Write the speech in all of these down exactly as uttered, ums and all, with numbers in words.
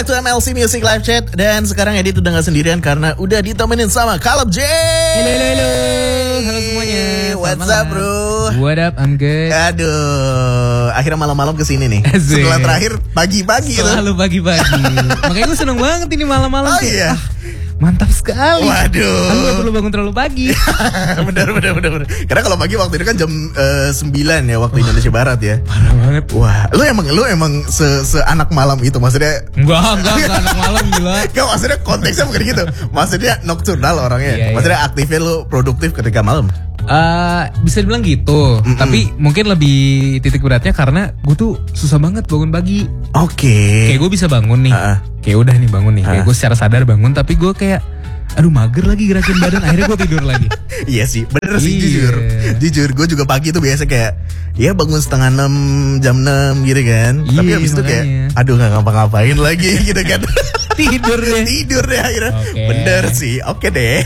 to M L C Music Live Chat. Dan sekarang Edit udah gak sendirian karena udah ditemenin sama Caleb J. Halo, halo, halo. Halo semuanya. What's up bro? What up, I'm good. Aduh, akhirnya malam-malam kesini nih. Asik. Setelah terakhir pagi-pagi tuh. Selalu pagi-pagi. Makanya gue seneng banget ini malam-malam. Oh iya. Mantap sekali. Waduh. Aku gak perlu bangun terlalu pagi. bener, bener, bener, bener. Karena kalau pagi waktu itu kan jam uh, sembilan ya waktu Indonesia Barat ya. Parah banget. Wah, lu emang lu emang se, se anak malam itu maksudnya? Enggak, enggak, enggak anak malam gila. Enggak, maksudnya konteksnya bukan gitu. Maksudnya nocturnal orangnya. Iya, iya. Maksudnya aktifnya lu produktif ketika malam. Uh, bisa dibilang gitu, Mm-mm. tapi mungkin lebih titik beratnya karena gue tuh susah banget bangun pagi. Oke. Okay. Kayak gue bisa bangun nih, Uh-uh. kayak udah nih bangun nih, kayak Uh. gue secara sadar bangun, tapi gue kayak, aduh mager lagi gerakin badan, akhirnya gue tidur lagi. Iya sih, bener sih Iya. jujur. Jujur, gue juga pagi tuh biasa kayak, ya bangun setengah enam, jam enam gitu kan. Iya, Tapi habis itu kayak, makanya. aduh gak ngapa-ngapain lagi gitu kan. Tidur deh. Tidur deh akhirnya. Oke. Bener sih, oke deh.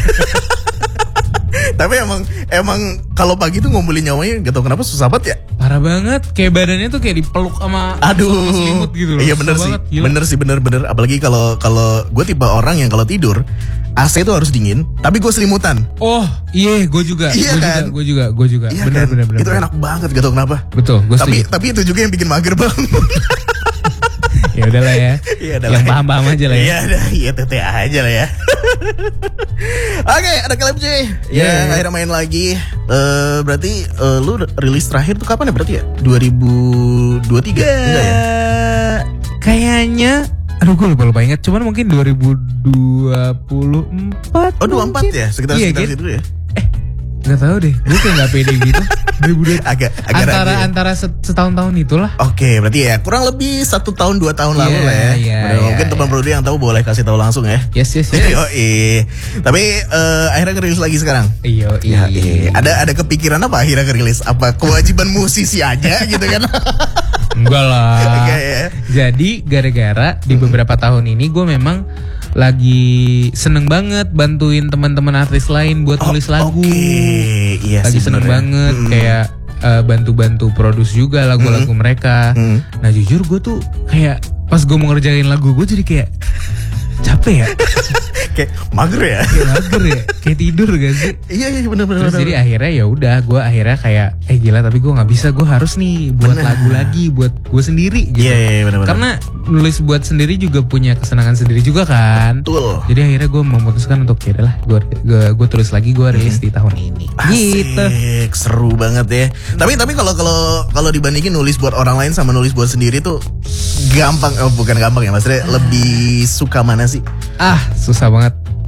Tapi emang emang kalau pagi tuh ngumpulin nyawanya gak tau kenapa susah banget ya. Parah banget, kayak badannya tuh kayak dipeluk sama Aduh, sama selimut gitu loh. iya Susah bener sih, banget, gila. bener sih bener-bener. Apalagi kalau kalau gue tipe orang yang kalau tidur A C tuh harus dingin, tapi gue selimutan. Oh iya, gue juga, Iya gue kan? juga, gue juga, gue juga. Iya bener, kan? bener, bener, Itu bener. enak banget gak tau kenapa. Betul, gue Tapi setuju. tapi itu juga yang bikin mager banget. Ya udahlah ya. Iya, Yang paham-paham aja lah ya. Iya, dah, iya T T A aja lah ya. Oke, ada Caleb J. Ya, Yeah. akhirnya main lagi. Eh, berarti eh, lu rilis terakhir tuh kapan ya berarti ya? dua ribu dua puluh tiga enggak ya? Kayaknya, aduh gue lupa lupa ingat. Cuman mungkin dua ribu dua puluh empat. Oh, dua puluh empat mungkin. ya? Sekitar Iya, sekitar kan? situ ya. Gak tahu deh, gue kayak gak pede gitu. dua ribu dua puluh Agak agak antara ragu ya. antara set- setahun-tahun itulah. Oke, berarti ya kurang lebih satu tahun dua tahun lalu Iya, lah ya. iya, Bener, iya, mungkin iya. teman produksi yang tahu boleh kasih tahu langsung ya. Yes yes yes. Yoi. Tapi eh, akhirnya ngerilis lagi sekarang. Iya Ya, iya. iya. Ada ada kepikiran apa akhirnya ngerilis? Apa kewajiban musisi aja gitu kan? Enggak lah. Enggak ya. Jadi gara-gara di beberapa tahun ini gue memang lagi seneng banget bantuin teman-teman artis lain buat nulis lagu. Oke, iya Lagi sih seneng bener ya. banget Mm-mm. kayak eh, bantu-bantu produce juga lagu-lagu mereka. Mm. Nah jujur gue tuh kayak pas gue mau ngerjain lagu gue jadi kayak capek ya, Kayak mager ya. kayak mager ya, kayak tidur gak sih? Iya iya bener bener. Terus jadi akhirnya ya udah gue akhirnya kayak eh gila tapi gue nggak bisa, gue harus nih buat Bener. lagu lagi buat gue sendiri gitu. Iya iya bener bener. Karena nulis buat sendiri juga punya kesenangan sendiri juga kan. Betul. Jadi akhirnya gue memutuskan untuk ya udahlah gue gue gue tulis lagi, gue rilis di tahun ini. Gitu. Asik, seru banget ya. Tapi tapi kalau kalau kalau dibandingin nulis buat orang lain sama nulis buat sendiri tuh gampang, oh bukan gampang ya, maksudnya lebih suka mana sih? Ah susah banget.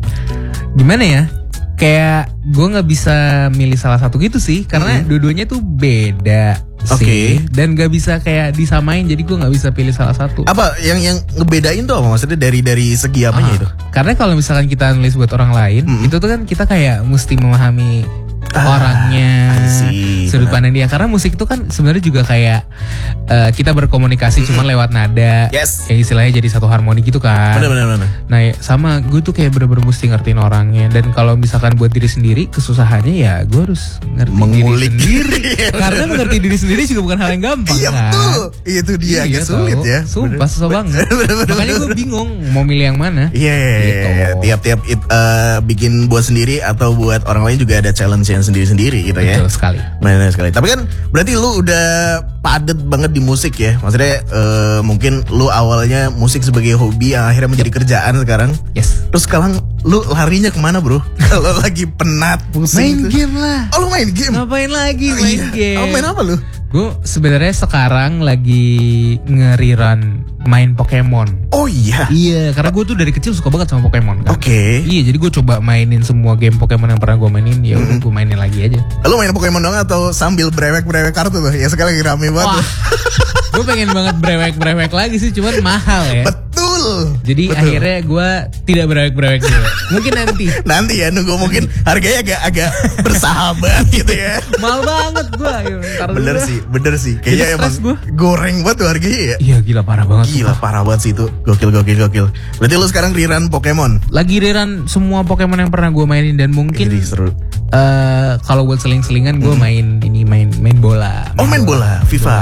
Gimana ya? Kayak gue nggak bisa milih salah satu gitu sih, karena Mm-hmm. dua-duanya tuh beda Oke. sih, dan gak bisa kayak disamain. Jadi gue nggak bisa pilih salah satu. Apa yang yang ngebedain tuh apa maksudnya dari dari segi apanya Ah, itu? Karena kalau misalkan kita nulis buat orang lain, Mm-mm. itu tuh kan kita kayak mesti memahami Ah, orangnya, I see, sudut benar. pandang dia. Karena musik itu kan sebenarnya juga kayak eh, kita berkomunikasi cuman lewat nada, Yes. kayak istilahnya jadi satu harmoni gitu kan. Bener bener bener. Nah ya, sama gue tuh kayak bener-bener mesti ngertiin orangnya. Dan kalau misalkan buat diri sendiri, kesusahannya ya gue harus ngerti Mengulik. diri sendiri. Karena mengerti diri sendiri juga bukan hal yang gampang Iya kan. betul. Itu dia agak sulit tahu. ya. Sumpah susah Bener. banget. Bener, bener, Makanya bener. gue bingung mau milih yang mana. Iya, iya, iya, Gitu. iya. Tiap-tiap it- eh, bikin buat sendiri atau buat orang lain juga ada challenge yang sendiri-sendiri gitu ya. Betul sekali. Benar sekali. Tapi kan berarti lu udah padet banget di musik ya. Maksudnya eh, mungkin lu awalnya musik sebagai hobi yang akhirnya menjadi kerjaan sekarang. Yes. Terus sekarang lu larinya kemana bro? Kalau lagi penat, pusing. Main tuh. game lah. Oh lu main game? Ngapain lagi Oh, main iya. game? Oh, main apa lu? Gue sebenarnya sekarang lagi ngeriran main Pokemon. Oh iya. Iya, karena gue tuh dari kecil suka banget sama Pokemon kan. Oke. Iya, jadi gue coba mainin semua game Pokemon yang pernah gue mainin. Ya udah gue mainin lagi aja. Lu main Pokemon doang atau sambil brewek-brewek kartu tuh? Ya sekarang lagi rame banget. Wah, tuh. gue pengen banget brewek-brewek lagi sih, cuman mahal ya. Betul. Jadi Betul. akhirnya gue tidak brewek-brewek dulu. Mungkin nanti. Nanti ya nunggu mungkin harganya agak agak bersahabat gitu ya. Mahal banget gue. Bener sih, bener sih. Kayaknya Jadi emang stres gua. goreng banget tuh harganya ya. Iya gila parah banget. Gila parah banget sih itu. Gokil gokil gokil. Berarti lu sekarang rerun Pokemon. Lagi rerun semua Pokemon yang pernah gue mainin, dan mungkin Jadi seru. eh kalau buat seling-selingan gue main ini main main bola. Oh main bola, FIFA.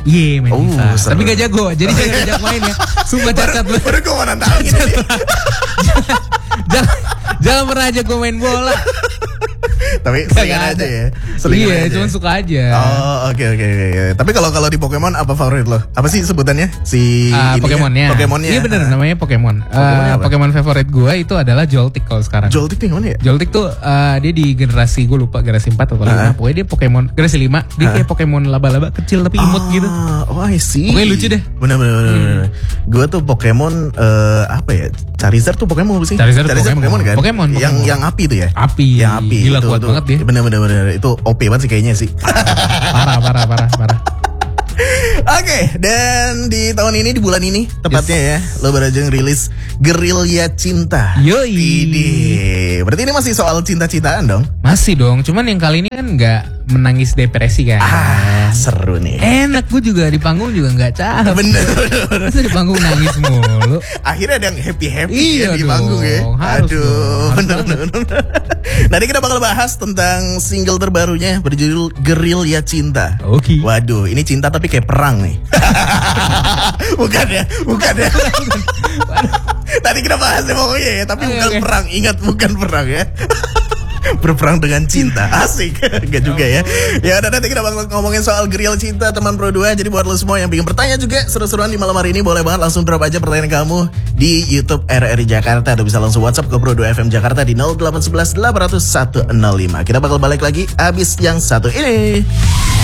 Iya main Oh, FIFA. seru. Tapi gak jago. Jadi jangan ajak main ya. Sumpah cacat lu. Baru gue mau nantangin ini. jangan, jangan pernah ajak gue main bola. Tapi Gak seringan ada. aja ya. Seringan Iya, aja. cuma suka aja. Oh oke oke oke. Tapi kalau kalau di Pokemon apa favorit lo? Apa sih sebutannya? Si Ah, ininya? Pokemonnya. Pokemonnya. Iya bener, namanya Pokemon. Pokemonnya Ah, apa? Pokemon favorit gue itu adalah Joltik kalau sekarang. Joltik nih mana ya? Joltik tuh ah, dia di generasi gue lupa generasi empat atau lima. Ah. Pokoknya dia Pokemon generasi lima. Dia kayak Pokemon laba-laba kecil tapi imut gitu. Oh I see. Pokoknya lucu deh. Bener bener bener. bener. Gue tuh Pokemon eh, apa ya? Charizard tuh Pokemon apa sih? Charizard Pokemon. kan? Pokemon, Yang Pokemon. yang api tuh ya? Api. Yang api. Gila, itu, kuat tuh. banget dia. Bener bener bener. Itu O P banget sih kayaknya sih. Parah parah parah parah. Oke, dan di tahun ini, di bulan ini tepatnya ya, lo baru aja ngerilis Gerilya Cinta. Yoi. Ini, berarti ini masih soal cinta-cintaan dong? Masih dong, cuman yang kali ini kan nggak menangis depresi kan. Ah, seru nih. Enak, gue juga di panggung juga nggak capek. Bener, bener. Masa di panggung nangis mulu. Akhirnya ada yang happy-happy Iya ya di dong, panggung ya. harus Aduh, dong, harus bener, bener, bener. Nanti kita bakal bahas tentang single terbarunya berjudul Gerilya Cinta. Oke. Waduh, ini cinta tapi kayak perang nih. Bukan ya, bukan ya. Tadi kita bahas deh pokoknya ya, tapi Oke, bukan oke. perang. Ingat, bukan perang ya. Berperang dengan cinta. Asik. Enggak juga ya. Ya udah, nanti kita bakal ngomongin soal Gerilya Cinta teman Pro dua. Jadi buat lo semua yang pengen bertanya juga seru-seruan di malam hari ini, boleh banget langsung drop aja pertanyaan kamu di YouTube R R I Jakarta, atau bisa langsung WhatsApp ke Pro dua F M Jakarta di nol delapan satu satu delapan nol satu satu nol lima. Kita bakal balik lagi abis yang satu ini.